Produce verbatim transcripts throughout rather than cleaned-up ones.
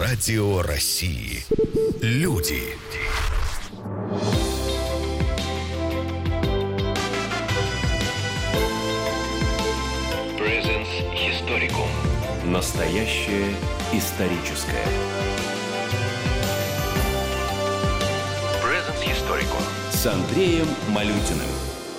Радио России. Люди. Presence Historicum. Настоящее историческое. Presence Historicum. С Андреем Малютиным.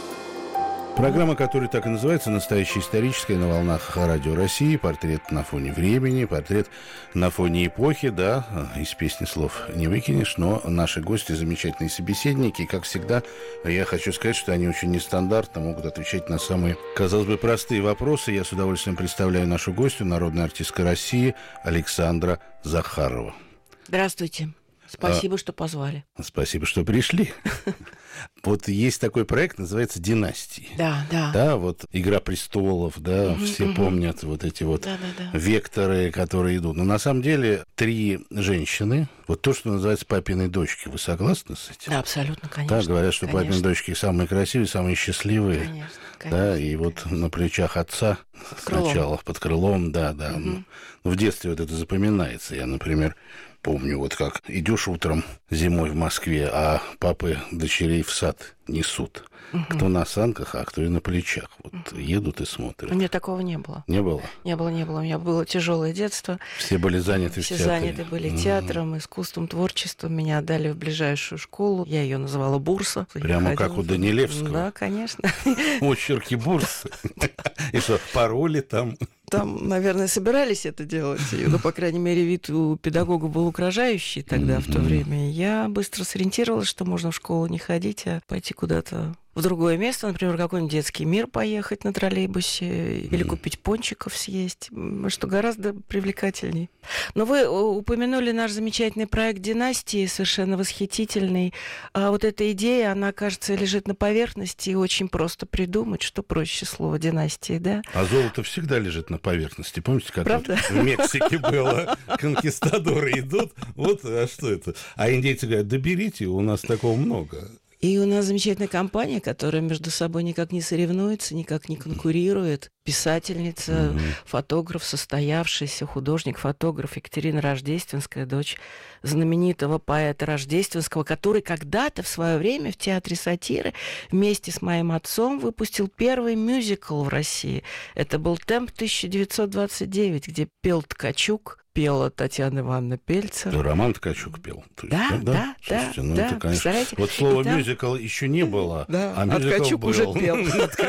Программа, которая так и называется, «Настоящая историческая», на волнах Радио России. Портрет на фоне времени, портрет на фоне эпохи, да, из песни слов не выкинешь, но наши гости замечательные собеседники. И, как всегда, я хочу сказать, что они очень нестандартно могут отвечать на самые, казалось бы, простые вопросы. Я с удовольствием представляю нашу гостью, народная артистка России Александра Захарова. Здравствуйте. Спасибо, а, что позвали. Спасибо, что пришли. Вот есть такой проект, называется «Династии». Да, да. Да, вот «Игра престолов», да, угу, все угу. помнят вот эти вот да, да, да. векторы, которые идут. Но на самом деле три женщины, вот то, что называется папиной дочки. Вы согласны с этим? Да, абсолютно, конечно. Да, говорят, что конечно. папины дочки самые красивые, самые счастливые. Конечно, конечно. Да, и вот на плечах отца под сначала, под крылом, да, да. Угу. Ну, в детстве вот это запоминается. Я, например, помню, вот как идешь утром зимой в Москве, а папы дочерей в сад несут. Угу. Кто на санках, а кто и на плечах. Вот угу. едут и смотрят. У меня такого не было. Не было? Не было, не было. У меня было тяжелое детство. Все были заняты Все в театре. заняты были угу. театром, искусством, творчеством. Меня отдали в ближайшую школу. Я ее называла Бурса. Прямо как у Данилевского? Да, конечно. Очерки Бурсы. И что, пароли там... Там, наверное, собирались это делать, но, по крайней мере, вид у педагога был угрожающий тогда, mm-hmm. в то время. Я быстро сориентировалась, что можно в школу не ходить, а пойти куда-то в другое место, например, в какой-нибудь детский мир поехать на троллейбусе mm-hmm. или купить пончиков съесть, что гораздо привлекательней. Но вы упомянули наш замечательный проект «Династии», совершенно восхитительный. А вот эта идея, она, кажется, лежит на поверхности, и очень просто придумать, что проще слова «династии», да? А золото всегда лежит на поверхности. Помните, как вот в Мексике было? Конкистадоры идут, вот, а что это? А индейцы говорят, да берите, у нас такого много. И у нас замечательная компания, которая между собой никак не соревнуется, никак не конкурирует. Писательница, mm-hmm. фотограф, состоявшийся художник-фотограф Екатерина Рождественская, дочь знаменитого поэта Рождественского, который когда-то в свое время в Театре сатиры вместе с моим отцом выпустил первый мюзикл в России. Это был «Темп тысяча девятьсот двадцать девять», где пел Ткачук, пела Татьяна Ивановна Пельцер. Да, Роман Ткачук пел. Есть, да, да, да. Слушайте, да, ну да, это, конечно... Вот слово там... «мюзикл» еще не было, да, а мюзикл Ткачук был. уже пел.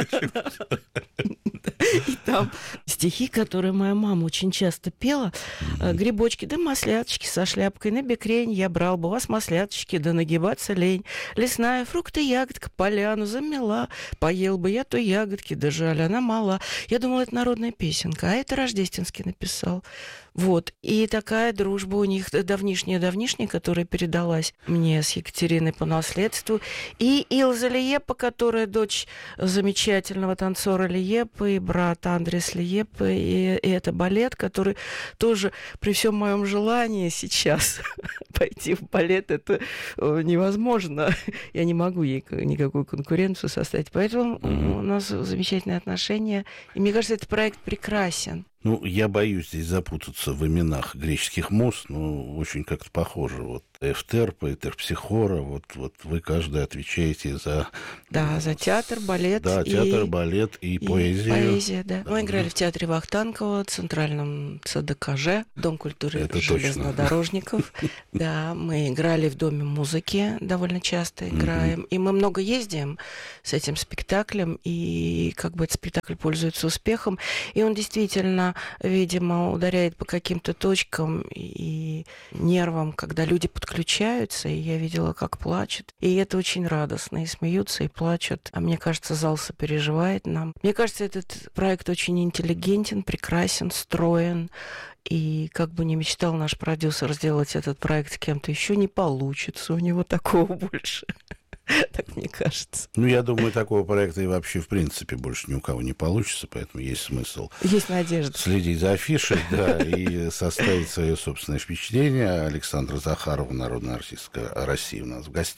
И там стихи, которые моя мама очень часто пела. Грибочки да масляточки со шляпкой на бекрень. Я брал бы у вас масляточки, да нагибаться лень. Лесная фрукты, ягодка, поляну замела. Поел бы я той ягодки, да жаль, она мала. Я думала, это народная песенка, а это Рождественский написал. Вот. И такая дружба у них давнишняя-давнишняя, которая передалась мне с Екатериной по наследству. И Илза Лиеппа, которая дочь замечательного танцора Лиеппы, и брат Андрес Лиеппы. И, и это балет, который тоже при всем моем желании сейчас пойти в балет, это невозможно. Я не могу ей никакую конкуренцию составить. Поэтому mm-hmm. у нас замечательные отношения. И мне кажется, этот проект прекрасен. Ну, я боюсь здесь запутаться в именах греческих муз, но очень как-то похоже. Вот Эфтерпа и Терпсихора, вот, вот вы каждый отвечаете за... Да, за театр, балет. Да, и... театр, балет и, и поэзию. Поэзия, да. да. Мы играли в театре Вахтангова, центральном ЦДКЖ, Дом культуры Это железнодорожников. Да, мы играли в Доме музыки, довольно часто играем. И мы много ездим с этим спектаклем, и как бы этот спектакль пользуется успехом. И он действительно, видимо, ударяет по каким-то точкам и нервам, когда люди подключаются, и я видела, как плачут. И это очень радостно. И смеются, и плачут. А мне кажется, зал сопереживает нам. Мне кажется, этот проект очень интеллигентен, прекрасен, строен. И как бы ни мечтал наш продюсер сделать этот проект с кем-то еще, не получится у него такого больше. Так мне кажется. Ну, я думаю, такого проекта и вообще, в принципе, больше ни у кого не получится, поэтому есть смысл... Есть надежда. Следить за афишей, да, и составить свое собственное впечатление. Александра Захарова, народная артистка России, у нас в гостях.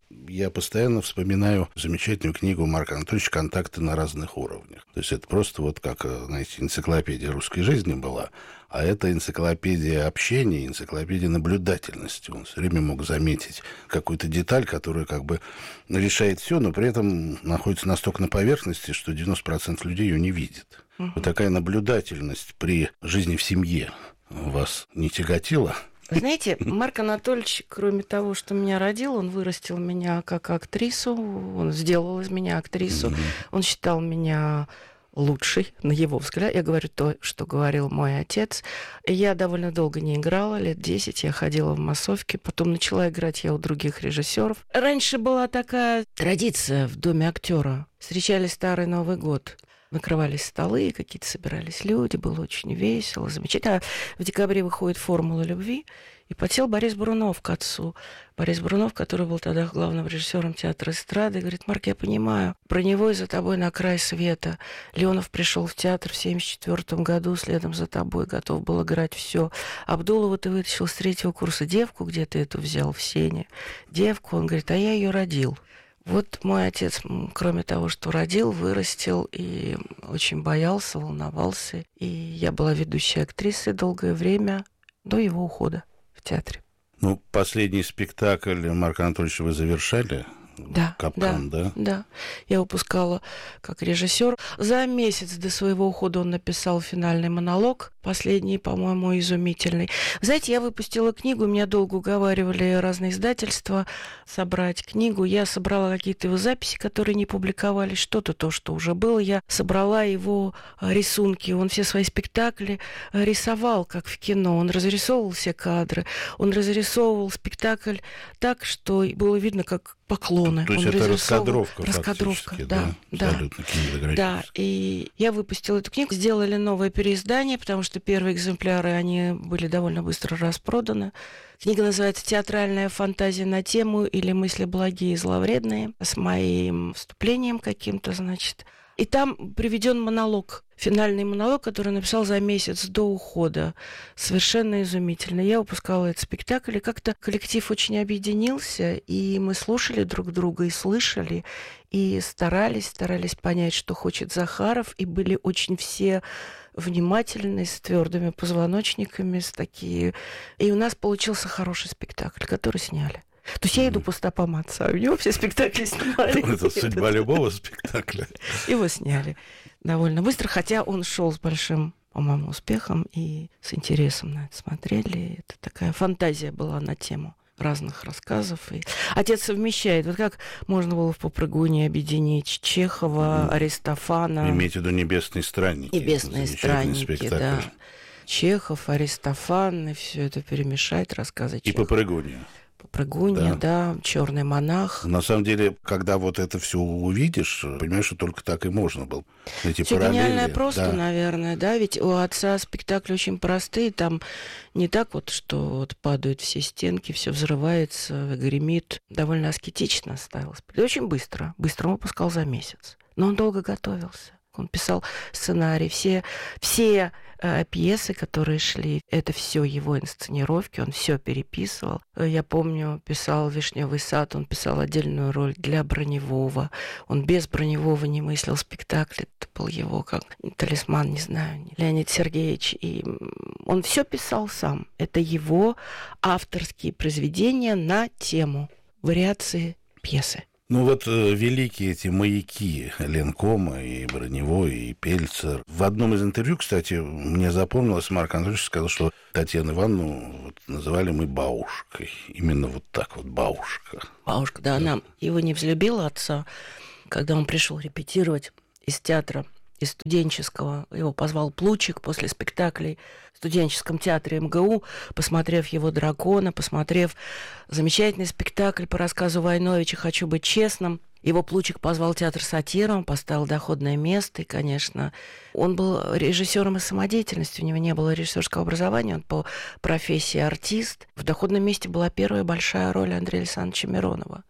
я постоянно вспоминаю замечательную книгу Марка Анатольевича «Контакты на разных уровнях». То есть это просто вот как, знаете, энциклопедия русской жизни была, а это энциклопедия общения, энциклопедия наблюдательности. Он все время мог заметить какую-то деталь, которая как бы решает все, но при этом находится настолько на поверхности, что девяносто процентов людей ее не видят. Угу. Вот такая наблюдательность при жизни в семье вас не тяготила? Знаете, Марк Анатольевич, кроме того, что меня родил, он вырастил меня как актрису, он сделал из меня актрису, mm-hmm. он считал меня лучшей, на его взгляд. Я говорю то, что говорил мой отец. Я довольно долго не играла, лет десять я ходила в массовке, потом начала играть я у других режиссеров. Раньше была такая традиция в доме актера. Встречали Старый Новый год. Накрывались столы, какие-то собирались люди, было очень весело, замечательно. А в декабре выходит «Формула любви», и подсел Борис Брунов к отцу. Борис Брунов, который был тогда главным режиссером театра эстрады, и говорит: «Марк, я понимаю, про него и за тобой на край света. Леонов пришел в театр в семьдесят четвёртом году, следом за тобой, готов был играть все. Абдулова ты вытащил с третьего курса. Девку где ты эту взял в Сене? Девку?» Он говорит: «А я ее родил». Вот мой отец, кроме того, что родил, вырастил и очень боялся, волновался. И я была ведущей актрисой долгое время до его ухода в театре. Ну, последний спектакль Марка Анатольевича вы завершали? Да, «Капкан», да, да? Да. Я выпускала как режиссер. За месяц до своего ухода он написал финальный монолог, последний, по-моему, изумительный. Знаете, я выпустила книгу, меня долго уговаривали разные издательства собрать книгу. Я собрала какие-то его записи, которые не публиковались, что-то то, что уже было. Я собрала его рисунки. Он все свои спектакли рисовал, как в кино. Он разрисовывал все кадры. Он разрисовывал спектакль так, что было видно, как поклоны. То есть он это раскадровка, раскадровка, да, да, да, абсолютно кинематографическая. Да, и я выпустила эту книгу, сделали новое переиздание, потому что первые экземпляры, они были довольно быстро распроданы. Книга называется «Театральная фантазия на тему» или «Мысли благие и зловредные», с моим вступлением каким-то, значит. И там приведен монолог, финальный монолог, который написал за месяц до ухода. Совершенно изумительно. Я выпускала этот спектакль, и как-то коллектив очень объединился, и мы слушали друг друга, и слышали, и старались, старались понять, что хочет Захаров, и были очень все внимательны, с твердыми позвоночниками, с такие... И у нас получился хороший спектакль, который сняли. То есть я иду по стопам отца, у него все спектакли снимали. Это судьба любого спектакля. Его сняли довольно быстро, хотя он шел с большим, по-моему, успехом, и с интересом на это смотрели. Это такая фантазия была на тему разных рассказов. И отец совмещает. Вот как можно было в «Попрыгуне» объединить Чехова, mm. Аристофана. Имейте в виду «Небесные странники». «Небесные странники», спектакль. Да. Чехов, Аристофан, и все это перемешать, рассказы И Чехова. «Попрыгуне». Попрыгунья, да, да, «Черный монах». На самом деле, когда вот это все увидишь, понимаешь, что только так и можно было. Эти Все параллели. гениальное просто, да. наверное, да, ведь у отца спектакли очень простые, там не так вот, что вот падают все стенки, все взрывается, гремит. Довольно аскетично ставилось. Очень быстро, быстро он выпускал за месяц. Но он долго готовился. Он писал сценарий, все, все э, пьесы, которые шли, это все его инсценировки, он все переписывал. Я помню, писал «Вишневый сад», он писал отдельную роль для Броневого. Он без Броневого не мыслил спектакль, это был его как талисман, не знаю, Леонид Сергеевич. И он все писал сам. Это его авторские произведения на тему вариации пьесы. Ну вот э, великие эти маяки Ленкома и Броневой, и Пельцер. В одном из интервью, кстати, мне запомнилось, Марк Анатольевич сказал, что Татьяну Ивановну вот, называли мы бабушкой. Именно вот так вот, бабушка. Бабушка, да, она его не взлюбила, отца. Когда он пришел репетировать из театра, из студенческого, его позвал Плучик после спектаклей в студенческом театре эм гэ у, посмотрев его «Дракона», посмотрев замечательный спектакль по рассказу Войновича «Хочу быть честным». Его Плучик позвал в театр «Сатира», он поставил «Доходное место», и, конечно, он был режиссером из самодеятельности, у него не было режиссерского образования, он по профессии артист. В «Доходном месте» была первая большая роль Андрея Александровича Миронова.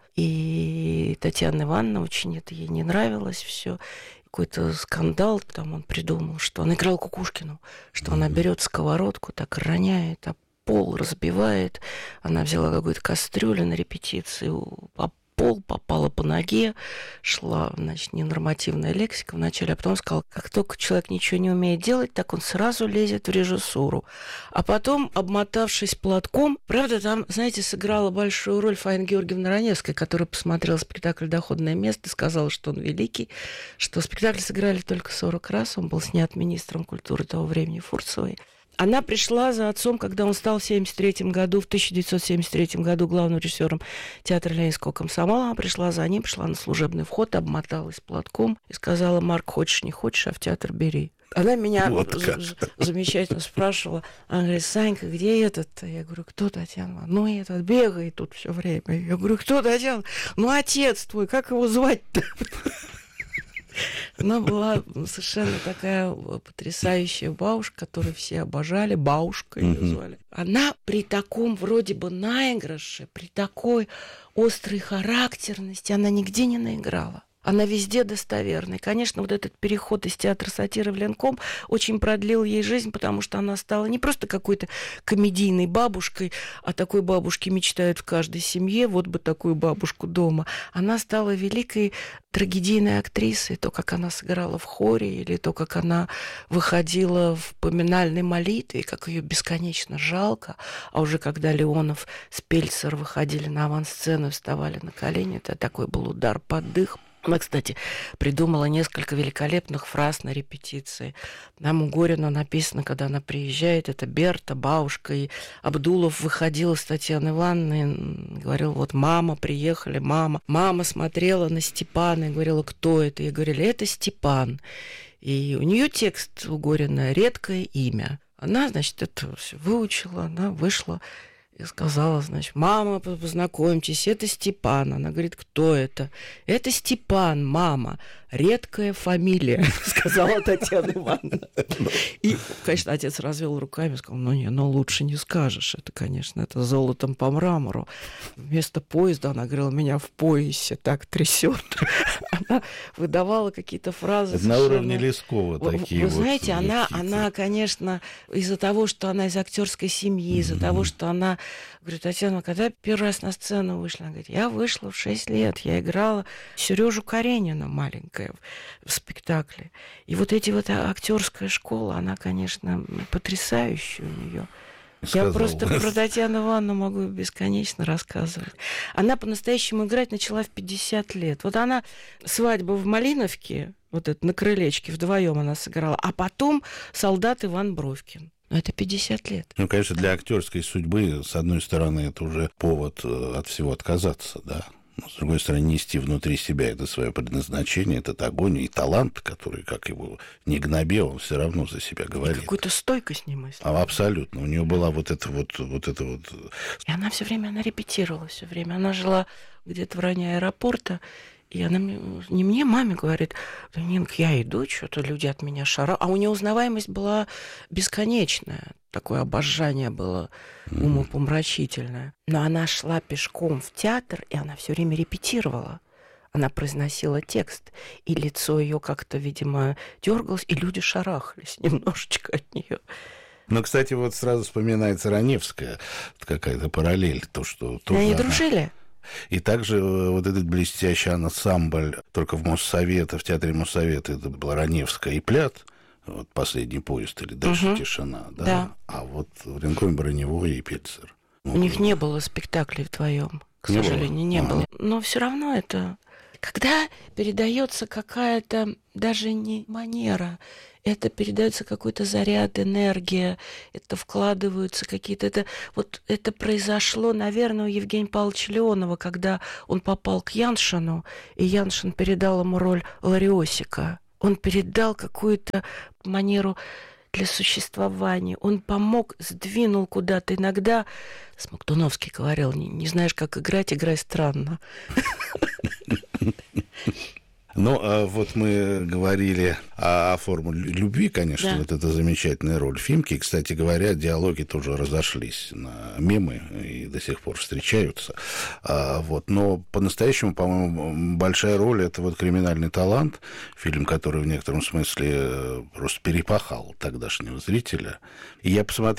И Татьяна Ивановна, очень это ей не нравилось все. Какой-то скандал там он придумал, что он играл Кукушкину, что она берет сковородку, так роняет, а пол разбивает. Она взяла какую-то кастрюлю на репетицию, пол, попала по ноге, шла, значит, ненормативная лексика вначале, а потом сказал, как только человек ничего не умеет делать, так он сразу лезет в режиссуру. А потом, обмотавшись платком, правда, там, знаете, сыграла большую роль Фаина Георгиевна Раневская, которая посмотрела спектакль «Доходное место» и сказала, что он великий, что спектакль сыграли только сорок раз, он был снят министром культуры того времени Фурцевой. Она пришла за отцом, когда он стал в семьдесят третьем году, в тысяча девятьсот семьдесят третьем году главным режиссером театра Ленинского комсомола. Она пришла за ним, пришла на служебный вход, обмоталась платком и сказала: Марк, хочешь, не хочешь, а в театр бери. Она меня вот з- замечательно спрашивала. Она говорит: Санька, где этот-то? Я говорю: кто, Татьяна? Ну, этот бегает тут все время. Я говорю: кто, Татьяна? Ну, отец твой, как его звать-то? Она была совершенно такая потрясающая бабушка, которую все обожали, бабушка ее звали. Она при таком вроде бы наигрыше, при такой острой характерности, она нигде не наиграла. Она везде достоверная. Конечно, вот этот переход из театра сатиры в Ленком очень продлил ей жизнь, потому что она стала не просто какой-то комедийной бабушкой, а такой бабушки мечтают в каждой семье, вот бы такую бабушку дома. Она стала великой трагедийной актрисой. То, как она сыграла в хоре, или то, как она выходила в поминальной молитве, как ее бесконечно жалко. А уже когда Леонов с Пельцер выходили на авансцену и вставали на колени, это такой был удар под дых. Она, кстати, придумала несколько великолепных фраз на репетиции. Нам у Горина написано, когда она приезжает, это Берта, бабушка, и Абдулов выходил с Татьяной Ивановной, говорил: вот мама, приехали, мама. Мама смотрела на Степана и говорила: кто это? И говорили: это Степан. И у нее текст у Горина «Редкое имя». Она, значит, это все выучила, она вышла и сказала, значит: мама, познакомьтесь, это Степан. Она говорит: кто это? Это Степан, мама. Редкая фамилия, сказала Татьяна Ивановна. И, конечно, отец развел руками и сказал: ну, не, ну, лучше не скажешь. Это, конечно, это золотом по мрамору. Вместо поезда она говорила: меня в поясе так трясет. Она выдавала какие-то фразы. Это на уровне Лескова такие. Вы знаете, она, она, конечно, из-за того, что она из актерской семьи, из-за того, что она... Говорит: Татьяна, когда первый раз на сцену вышла? Она говорит: я вышла в шесть лет, я играла Сережу Каренина маленькая в спектакле. И вот эти вот актерская школа, она, конечно, потрясающая у нее. Я просто про Татьяну Ивановну могу бесконечно рассказывать. Она по-настоящему играть начала в пятьдесят лет. Вот она «Свадьба в Малиновке», вот это на крылечке вдвоем она сыграла, а потом «Солдат Иван Бровкин». Но это пятьдесят лет. Ну, конечно, для актерской судьбы, с одной стороны, это уже повод от всего отказаться, да. Но, с другой стороны, нести внутри себя это свое предназначение, этот огонь и талант, который, как его не гноби, он все равно за себя говорит. И какую-то стойкость не мысли. А, абсолютно. У нее была вот эта вот, вот это вот... И она все время, она репетировала все время. Она жила где-то в районе аэропорта, и она не мне, маме говорит: да, Нинка, я иду, что-то люди от меня шарают. А у нее узнаваемость была бесконечная. Такое обожание было умопомрачительное. Но она шла пешком в театр, и она все время репетировала. Она произносила текст, и лицо ее как-то, видимо, дергалось, и люди шарахались немножечко от нее. Ну, кстати, вот сразу вспоминается Раневская, какая-то параллель, то, что... Они дружили? И также вот этот блестящий ансамбль, только в Моссовете, в театре Моссовета, это была Раневская и Плят, вот «Последний поезд» или «Дальше угу. тишина», да? Да. А вот в Ленкоме Броневой и Пельцер. У вот. них не было спектаклей вдвоем, к не сожалению, было. не а. было. Но все равно это... Когда передается какая-то даже не манера, это передается какой-то заряд, энергия, это вкладываются какие-то... Это, вот это произошло, наверное, у Евгения Павловича Леонова, когда он попал к Яншину, и Яншин передал ему роль Лариосика. Он передал какую-то манеру для существования. Он помог, сдвинул куда-то. Иногда Смоктуновский говорил: не, не знаешь, как играть, играй странно. Ну, а вот мы говорили о, о формуле любви, конечно, да. Вот эта замечательная роль Фимки. Кстати говоря, диалоги тоже разошлись на мемы и до сих пор встречаются. А, вот. Но по-настоящему, по-моему, большая роль — это вот «Криминальный талант», фильм, который в некотором смысле просто перепахал тогдашнего зрителя. И я посмотрел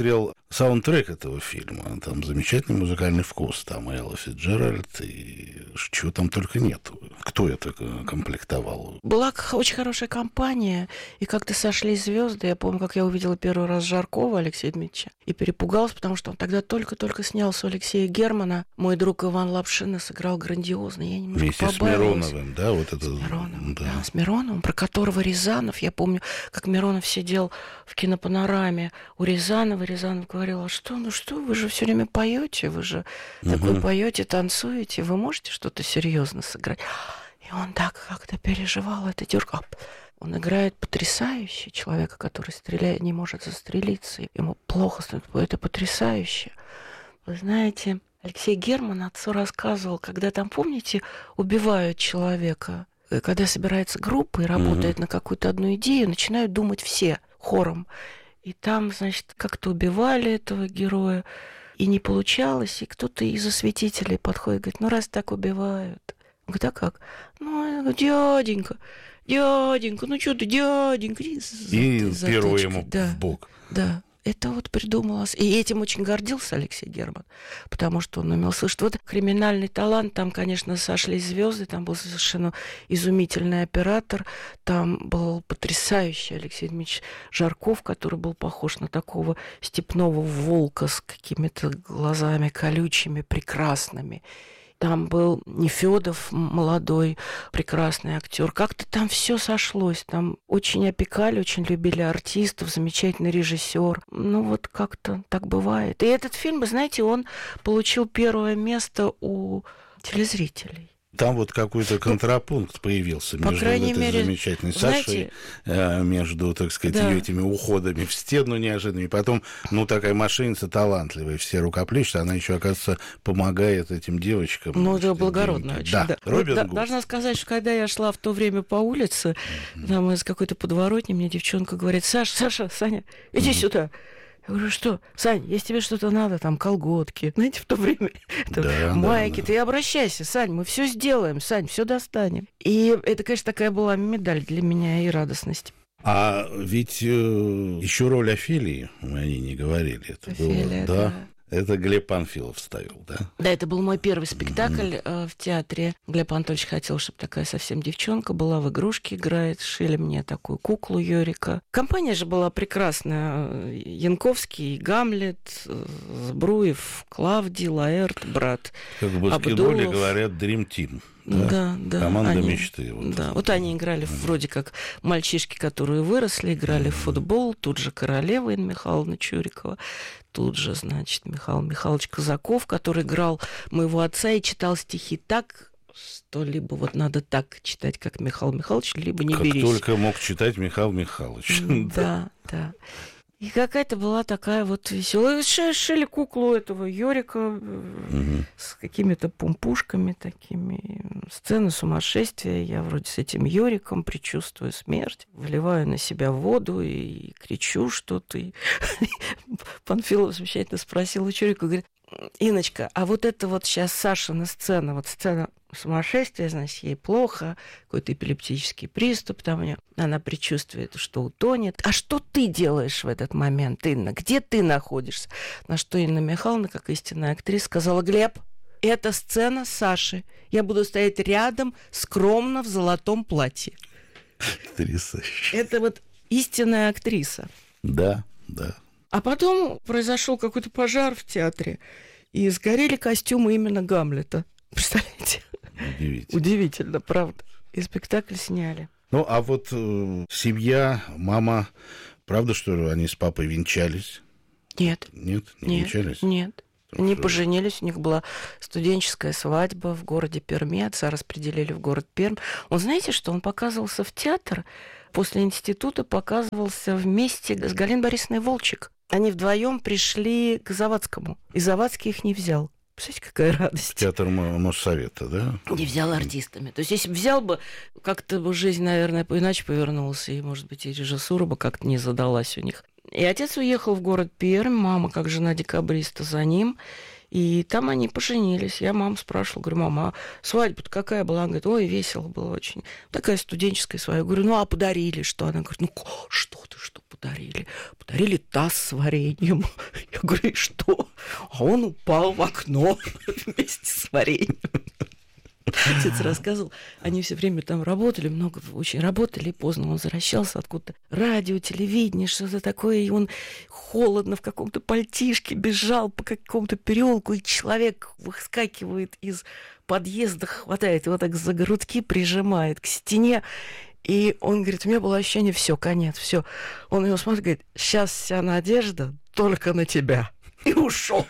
саундтрек этого фильма. Там замечательный музыкальный вкус. Там Элла Фицджеральд, и чего там только нет. Кто это комплектовал? Была очень хорошая компания, и как-то сошлись звезды. Я помню, как я увидела первый раз Жаркова Алексея Дмитриевича, и перепугалась, потому что он тогда только-только снялся у Алексея Германа. Мой друг Иван Лапшина сыграл грандиозно. Я немножко Вместе побаивалась. с Мироновым, да? Вот это... С Мироновым, да. да, с Мироновым, про которого Рязанов, я помню, как Миронов сидел в кинопанораме у Рязанова, Рязанов говорил: а что, ну что, вы же все время поете, вы же угу. такое поете, танцуете, вы можете что-то серьезно сыграть? И он так как-то переживал это дёргал. Он играет потрясающе человека, который стреляет, не может застрелиться, ему плохо становится, это потрясающе. Вы знаете, Алексей Герман отцу рассказывал, когда там, помните, убивают человека, когда собирается группа и работает угу. на какую-то одну идею, начинают думать все хором. И там, значит, как-то убивали этого героя, и не получалось, и кто-то из осветителей подходит и говорит: ну, раз так убивают. Он говорит: а как? Ну, дяденька, дяденька, ну что ты, дяденька. И, и перо ему да, в бок. Да. Это вот придумалось. И этим очень гордился Алексей Герман, потому что он умел слышать. Вот криминальный талант, там, конечно, сошлись звезды, там был совершенно изумительный оператор, там был потрясающий Алексей Дмитриевич Жарков, который был похож на такого степного волка с какими-то глазами колючими, прекрасными. Там был Нефёдов, молодой, прекрасный актер. Как-то там все сошлось. Там очень опекали, очень любили артистов, замечательный режиссер. Ну вот как-то так бывает. И этот фильм, вы знаете, он получил первое место у телезрителей. Там вот какой-то контрапункт появился по между этой мере, замечательной знаете, Сашей, между, так сказать, да. ее этими уходами в стену неожиданными. Потом, ну, такая мошенница талантливая, все рукоплещут, она еще, оказывается, помогает этим девочкам. Ну, это благородно очень, да. да. Робин да, Гуд. Должна сказать, что когда я шла в то время по улице, mm-hmm. там из какой-то подворотни, мне девчонка говорит: Саша, Саша, Саня, иди mm-hmm. сюда. Я говорю: что, Сань, если тебе что-то надо, там, колготки, знаете, в то время, да, майки, да, да. ты обращайся, Сань, мы все сделаем, Сань, все достанем. И это, конечно, такая была медаль для меня и радостность. А ведь э, еще роль Офелии мы о ней не говорили. Это Офелия, было, да. да. Это Глеб Панфилов ставил, да? Да, это был мой первый спектакль mm-hmm. в театре. Глеб Анатольевич хотел, чтобы такая совсем девчонка была, в игрушки играет. Шили мне такую куклу Йорика. Компания же была прекрасная. Янковский, Гамлет, Збруев, Клавдий, Лаэрт, брат Как в баскетболе говорят, Dream Team. Да, да, да. Команда они, мечты. Вот, да, вот они играли mm-hmm. вроде как мальчишки, которые выросли, играли mm-hmm. в футбол. Тут же Королева Инна Михайловна Чурикова. Тут же, значит, Михаил Михайлович Казаков, который играл моего отца и читал стихи так, что либо вот надо так читать, как Михаил Михайлович, либо не как берись. Как только мог читать Михаил Михайлович. Да, да. И какая-то была такая вот веселая. Шили куклу этого Йорика угу. с какими-то пумпушками такими. Сцена сумасшествия. Я вроде с этим Йориком предчувствую смерть. Вливаю на себя воду и кричу что-то. И Панфилов замечательно спросил у Йорика, говорит: Инночка, а вот это вот сейчас Сашина сцена, вот сцена сумасшествие, значит, ей плохо, какой-то эпилептический приступ, там у нее, она предчувствует, что утонет. А что ты делаешь в этот момент, Инна? Где ты находишься? На что Инна Михайловна, как истинная актриса, сказала: Глеб, это сцена Саши. Я буду стоять рядом, скромно, в золотом платье. Потрясающе. Это вот истинная актриса. Да, да. А потом произошел какой-то пожар в театре, и сгорели костюмы именно Гамлета. Представляете? Удивительно. Удивительно, правда. И спектакль сняли. Ну, а вот э, семья, мама, правда, что они с папой венчались? Нет. Нет? Не нет, венчались? Нет. Они поженились, у них была студенческая свадьба в городе Перми, отца распределили в город Пермь. Он, знаете, что он показывался в театр, после института показывался вместе с Галиной Борисовной Волчек. Они вдвоем пришли к Завадскому, и Завадский их не взял. Представляете, какая радость. Театр Моссовета, да? Не взял артистами. То есть, если бы взял бы, как-то бы жизнь, наверное, иначе повернулась, и, может быть, и режиссура бы как-то не задалась у них. И отец уехал в город Пермь, мама, как жена декабриста, за ним. И там они поженились. Я маму спрашивала, говорю, мама, а свадьба-то какая была? Она говорит, ой, весело было очень. Такая студенческая свадьба. Я говорю, ну, а подарили что? Она говорит, ну, что ты, что подарили? Подарили таз с вареньем. Я говорю, и что? А он упал в окно вместе с вареньем. Отец рассказывал, они все время там работали, много очень работали, и поздно он возвращался откуда-то. Радио, телевидение, что-то такое, и он холодно в каком-то пальтишке бежал по какому-то переулку, и человек выскакивает из подъезда, хватает его так за грудки, прижимает к стене. И он говорит, у меня было ощущение, все, конец, все. Он его смотрит, говорит, сейчас вся надежда только на тебя. И ушел.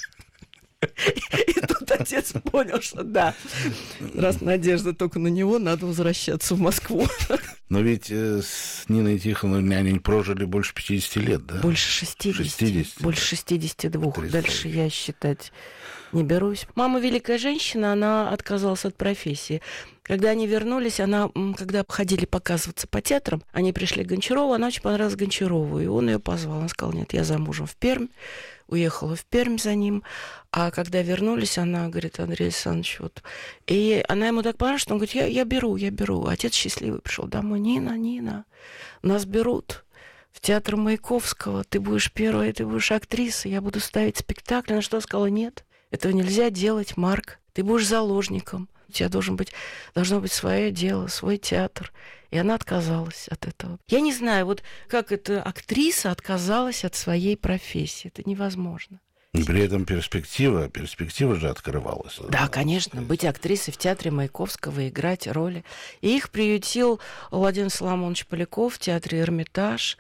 И тут отец понял, что да, раз надежда только на него, надо возвращаться в Москву. Но ведь э, с Ниной Тихоновной они прожили больше пятидесяти лет, да? Больше шестидесяти. шестидесяти больше шестидесяти двух. тридцать. Дальше я считать не берусь. Мама великая женщина, она отказалась от профессии. Когда они вернулись, она, когда ходили показываться по театрам, они пришли к Гончарову, она очень понравилась Гончарову, и он ее позвал. Он сказал, нет, я замужем в Пермь. Уехала в Пермь за ним, а когда вернулись, она говорит, Андрей Александрович, вот... И она ему так понравилась, что он говорит, я, я беру, я беру. Отец счастливый пришел домой, Нина, Нина, нас берут в театр Маяковского, ты будешь первой, ты будешь актрисой, я буду ставить спектакль. Она что, сказала, нет, этого нельзя делать, Марк, ты будешь заложником, у тебя должен быть, должно быть свое дело, свой театр. И она отказалась от этого. Я не знаю, вот как эта актриса отказалась от своей профессии. Это невозможно. И при этом перспектива, перспектива же открывалась. Да, конечно, быть актрисой в театре Маяковского, играть роли. И их приютил Владимир Соломонович Поляков в театре «Эрмитаж»,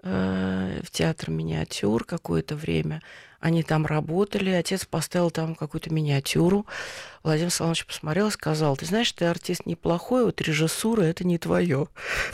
э, в театр «Миниатюр» какое-то время. Они там работали, отец поставил там какую-то миниатюру. Владимир Соломонович посмотрел и сказал, ты знаешь, ты артист неплохой, вот режиссура — это не твое.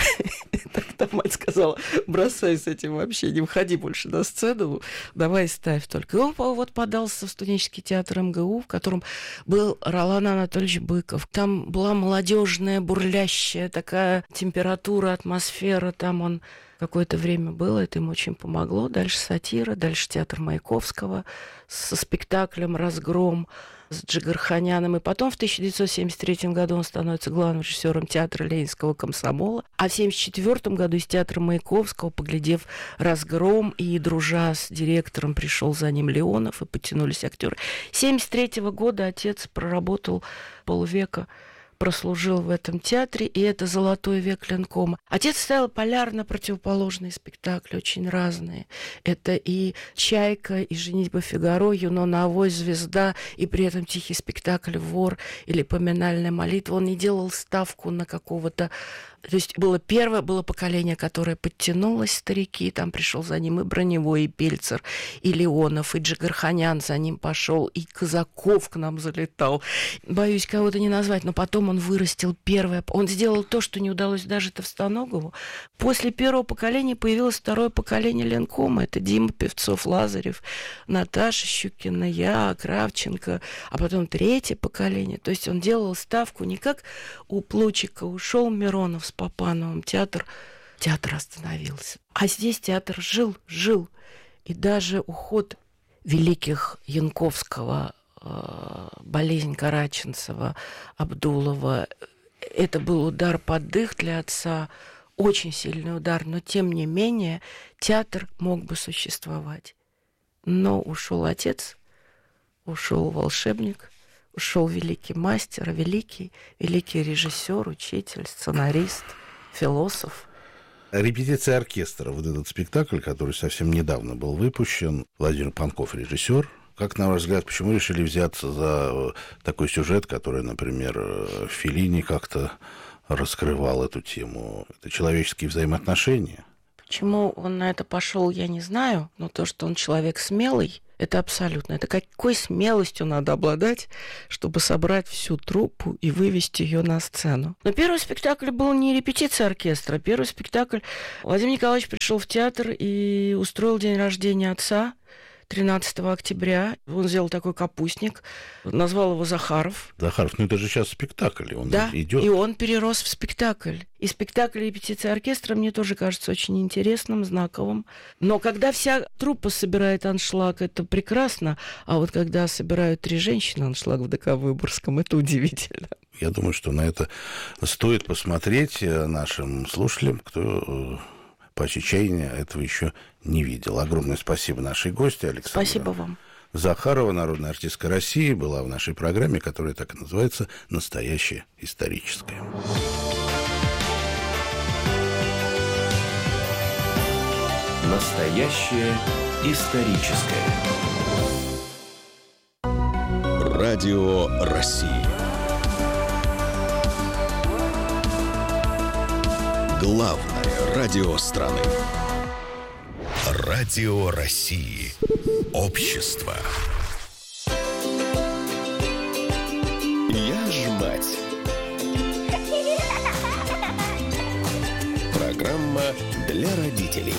Тогда мать сказала, бросай с этим вообще, не выходи больше на сцену, давай ставь только. И он вот подался в студенческий театр эм гэ у, в котором был Ролан Анатольевич Быков. Там была молодежная, бурлящая такая температура, атмосфера, там он... Какое-то время было, это ему очень помогло. Дальше сатира, дальше театр Маяковского со спектаклем «Разгром» с Джигарханяном. И потом в тысяча девятьсот семьдесят третьем году он становится главным режиссером театра Ленинского комсомола. А в семьдесят четвёртом году из театра Маяковского, поглядев «Разгром» и дружа с директором, пришел за ним Леонов, и подтянулись актеры. семьдесят третьего года отец проработал полвека, прослужил в этом театре, и это «Золотой век Ленкома». Отец ставил полярно противоположные спектакли, очень разные. Это и «Чайка», и «Женитьба Фигаро», «Юнона Авось», «Звезда», и при этом тихий спектакль «Вор» или «Поминальная молитва». Он не делал ставку на какого-то... То есть было первое, было поколение, которое подтянулось, старики, там пришел за ним и Броневой, и Пельцер, и Леонов, и Джигарханян за ним пошел, и Казаков к нам залетал. Боюсь кого-то не назвать, но потом он вырастил первое. Он сделал то, что не удалось даже Товстоногову. После первого поколения появилось второе поколение Ленкома. Это Дима Певцов, Лазарев, Наташа Щукина, я, Кравченко, а потом третье поколение. То есть он делал ставку не как у Плучика ушел Миронов с Папановым, театр, театр остановился. А здесь театр жил, жил. И даже уход великих Янковского, болезнь Караченцева, Абдулова, это был удар под дых для отца, очень сильный удар, но тем не менее театр мог бы существовать. Но ушел отец, ушел волшебник, ушел великий мастер, великий, великий режиссер, учитель, сценарист, философ. Репетиция оркестра, вот этот спектакль, который совсем недавно был выпущен, Владимир Панков режиссер. Как, на ваш взгляд, почему решили взяться за такой сюжет, который, например, Феллини как-то раскрывал эту тему? Это человеческие взаимоотношения. Почему он на это пошел, я не знаю, но то, что он человек смелый, это абсолютно. Это какой смелостью надо обладать, чтобы собрать всю труппу и вывести ее на сцену. Но первый спектакль был не репетиция оркестра. Первый спектакль Владимир Николаевич пришел в театр и устроил день рождения отца. тринадцатого октября. Он сделал такой капустник, назвал его Захаров. Захаров, ну это же сейчас спектакль, он да, идет. И он перерос в спектакль. И спектакль репетиции оркестра мне тоже кажется очень интересным, знаковым. Но когда вся труппа собирает аншлаг, это прекрасно. А вот когда собирают три женщины аншлаг в ДК Выборгском, это удивительно. Я думаю, что на это стоит посмотреть нашим слушателям, кто по чечаянию этого еще не видел. Огромное спасибо нашей гости, Александре. Спасибо вам. Захарова, народная артистка России, была в нашей программе, которая так и называется «Настоящее историческое». Настоящее историческое. Радио России. Главное радио страны. Радио России. Общество. Я ж мать. Программа для родителей.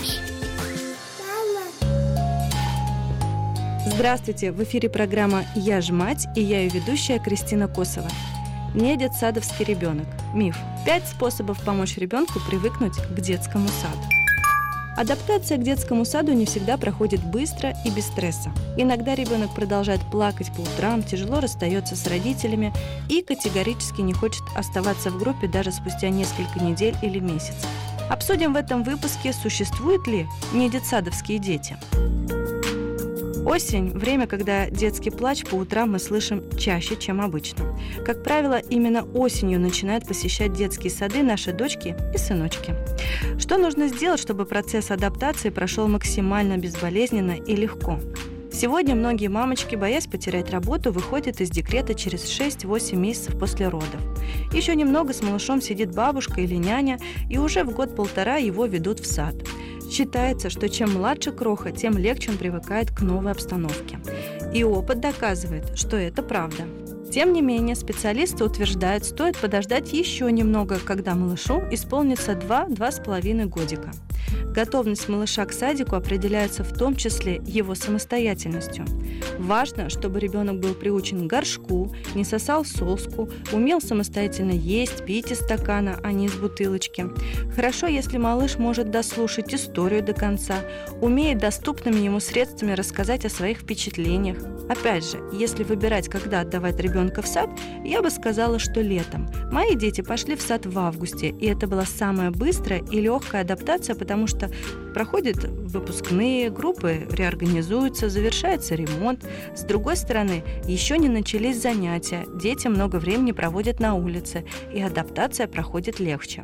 Здравствуйте! В эфире программа «Я ж мать» и я ее ведущая Кристина Косова. Не детсадовский ребенок. Миф. Пять способов помочь ребенку привыкнуть к детскому саду. Адаптация к детскому саду не всегда проходит быстро и без стресса. Иногда ребенок продолжает плакать по утрам, тяжело расстается с родителями и категорически не хочет оставаться в группе даже спустя несколько недель или месяцев. Обсудим в этом выпуске, существуют ли недетсадовские дети. Осень – время, когда детский плач по утрам мы слышим чаще, чем обычно. Как правило, именно осенью начинают посещать детские сады наши дочки и сыночки. Что нужно сделать, чтобы процесс адаптации прошел максимально безболезненно и легко? Сегодня многие мамочки, боясь потерять работу, выходят из декрета через шесть-восемь месяцев после родов. Еще немного с малышом сидит бабушка или няня, и уже в год-полтора его ведут в сад. Считается, что чем младше кроха, тем легче он привыкает к новой обстановке. И опыт доказывает, что это правда. Тем не менее, специалисты утверждают, стоит подождать еще немного, когда малышу исполнится два-два с половиной годика. Готовность малыша к садику определяется в том числе его самостоятельностью. Важно, чтобы ребенок был приучен к горшку, не сосал соску, умел самостоятельно есть, пить из стакана, а не из бутылочки. Хорошо, если малыш может дослушать историю до конца, умеет доступными ему средствами рассказать о своих впечатлениях. Опять же, если выбирать, когда отдавать ребенка в сад, я бы сказала, что летом. Мои дети пошли в сад в августе, и это была самая быстрая и легкая адаптация, потому что проходят выпускные, группы реорганизуются, завершается ремонт. С другой стороны, еще не начались занятия, дети много времени проводят на улице, и адаптация проходит легче.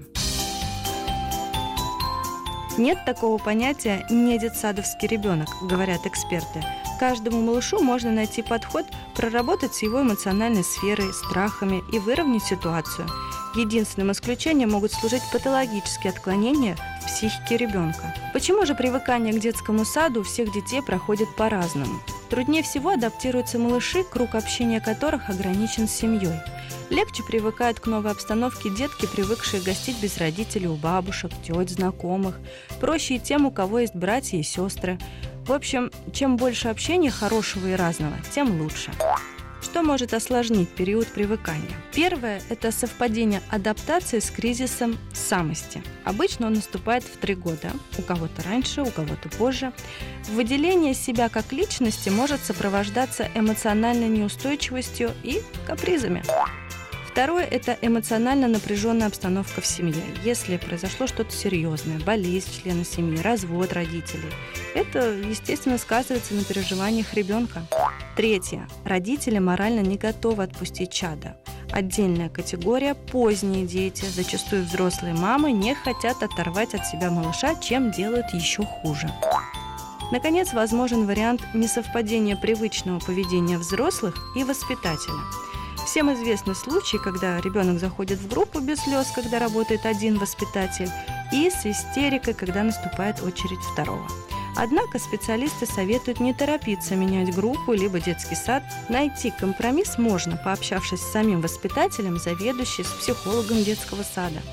Нет такого понятия «недетсадовский ребенок», говорят эксперты. Каждому малышу можно найти подход, проработать с его эмоциональной сферой, страхами и выровнять ситуацию. Единственным исключением могут служить патологические отклонения в психике ребенка. Почему же привыкание к детскому саду у всех детей проходит по-разному? Труднее всего адаптируются малыши, круг общения которых ограничен семьей. Легче привыкают к новой обстановке детки, привыкшие гостить без родителей у бабушек, теть, знакомых. Проще и тем, у кого есть братья и сестры. В общем, чем больше общения хорошего и разного, тем лучше. Что может осложнить период привыкания? Первое – это совпадение адаптации с кризисом самости. Обычно он наступает в три года, у кого-то раньше, у кого-то позже. Выделение себя как личности может сопровождаться эмоциональной неустойчивостью и капризами. Второе – это эмоционально напряженная обстановка в семье. Если произошло что-то серьезное, болезнь члена семьи, развод родителей, это, естественно, сказывается на переживаниях ребенка. Третье – родители морально не готовы отпустить чадо. Отдельная категория – поздние дети. Зачастую взрослые мамы не хотят оторвать от себя малыша, чем делают еще хуже. Наконец, возможен вариант несовпадения привычного поведения взрослых и воспитателя. Всем известны случаи, когда ребенок заходит в группу без слез, когда работает один воспитатель, и с истерикой, когда наступает очередь второго. Однако специалисты советуют не торопиться менять группу либо детский сад. Найти компромисс можно, пообщавшись с самим воспитателем, заведующим, с психологом детского сада.